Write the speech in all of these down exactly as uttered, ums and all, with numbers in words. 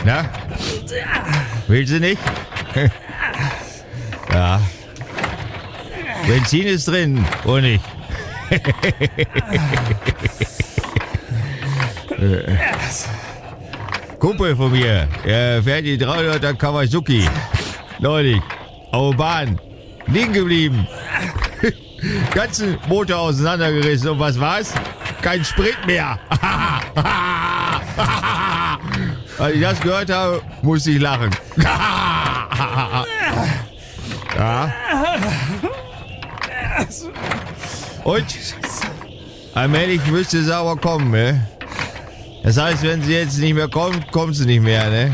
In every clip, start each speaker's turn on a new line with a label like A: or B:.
A: Na? Will sie nicht? Ja. Benzin ist drin, oder nicht? Kumpel von mir, er fährt die dreihunderter Kawasaki. Neulich, auf der Bahn, liegen geblieben. Ganzen Motor auseinandergerissen. Und was war's? Kein Sprit mehr. Als ich das gehört habe, musste ich lachen. Ja. Und? Allmählich müsste es aber kommen, ne? Das heißt, wenn sie jetzt nicht mehr kommt, kommt sie nicht mehr, ne?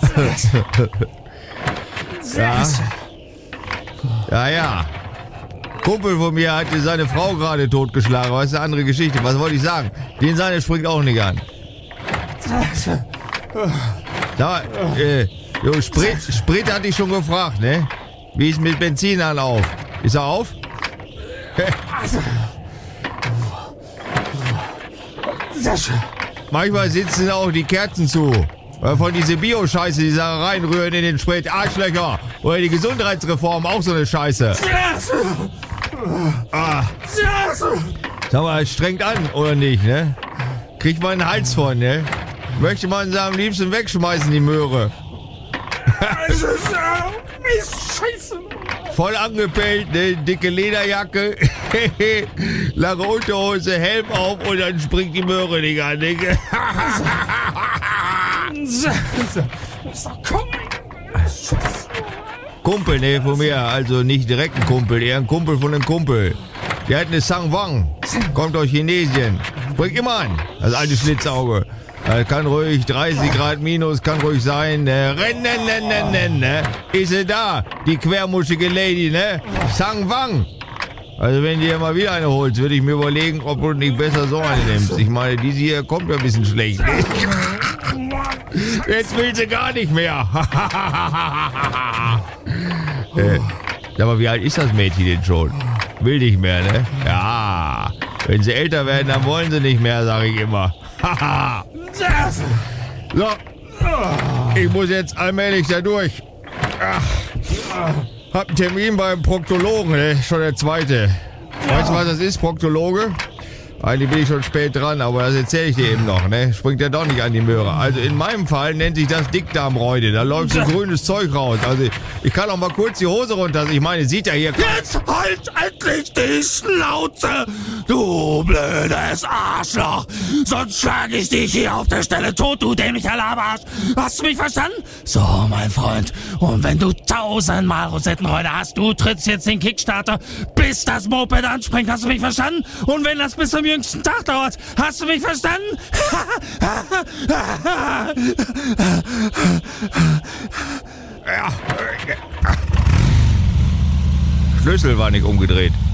A: Ja. Ja, ja. Kumpel von mir hatte seine Frau gerade totgeschlagen, aber das ist eine andere Geschichte. Was wollte ich sagen? Den seine springt auch nicht an. Sag mal, äh, jo, Sprit, Sprit hatte ich schon gefragt, ne? Wie ist mit Benzin an auf? Ist er auf? Manchmal sitzen auch die Kerzen zu. Weil von dieser Bio-Scheiße, die da reinrühren in den Sprit. Arschlöcher. Oder die Gesundheitsreform, auch so eine Scheiße. Ah. Sag mal, es strengt an, oder nicht, ne? Kriegt man einen Hals von, ne? Möchte man sie am liebsten wegschmeißen, die Möhre.
B: Das ist Scheiße.
A: Voll angepellt, ne? Dicke Lederjacke, lange Unterhose, Helm auf und dann springt die Möhre nicht an, ne? Kumpel, ne, von mir, also nicht direkt ein Kumpel, eher ein Kumpel von einem Kumpel. Der hat eine Sangwang, kommt aus Chinesien, springt immer an, das alte Schlitzauge. Das kann ruhig dreißig Grad minus, kann ruhig sein, ne? Rennen, nennen, nennen, ne? Ist sie da, die quermuschige Lady, ne? Sangwang. Also wenn dir mal wieder eine holst, würde ich mir überlegen, ob du nicht besser so eine nimmst. Ich meine, diese hier kommt ja ein bisschen schlecht, ne? Jetzt will sie gar nicht mehr. äh, sag mal, wie alt ist das Mädchen denn schon? Will nicht mehr, ne? Ja. Wenn sie älter werden, dann wollen sie nicht mehr, sage ich immer. So. Ich muss jetzt allmählich da durch. Ach. Hab einen Termin beim Proktologen, ne? Schon der zweite. Weißt du, was das ist, Proktologe? Eigentlich bin ich schon spät dran, aber das erzähle ich dir eben noch, ne? Springt ja doch nicht an die Möhre. Also in meinem Fall nennt sich das Dickdarmreude. Da läuft so grünes Zeug raus. Also ich kann auch mal kurz die Hose runter. Ich meine, sieht ja hier...
B: Jetzt halt endlich die Schnauze, du blödes Arschloch. Sonst schlage ich dich hier auf der Stelle tot, du dämlicher Laberarsch. Hast du mich verstanden? So, mein Freund. Und wenn du tausendmal Rosettenreude hast, du trittst jetzt den Kickstarter, bis das Moped anspringt. Hast du mich verstanden? Und wenn das bis zum jüngsten Tag dauert, hast du mich verstanden?
A: Ja. Schlüssel war nicht umgedreht.